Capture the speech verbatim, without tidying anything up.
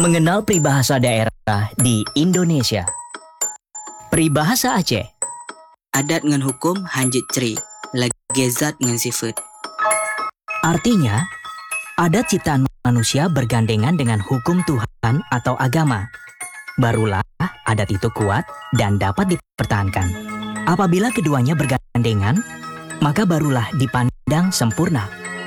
Mengenal peribahasa daerah di Indonesia. Peribahasa Aceh. Adat ngan hukum hanjit ceri, lagi zat ngan sifat. Artinya, adat ciptaan manusia bergandengan dengan hukum Tuhan atau agama. Barulah adat itu kuat dan dapat dipertahankan. Apabila keduanya bergandengan, maka barulah dipandang sempurna.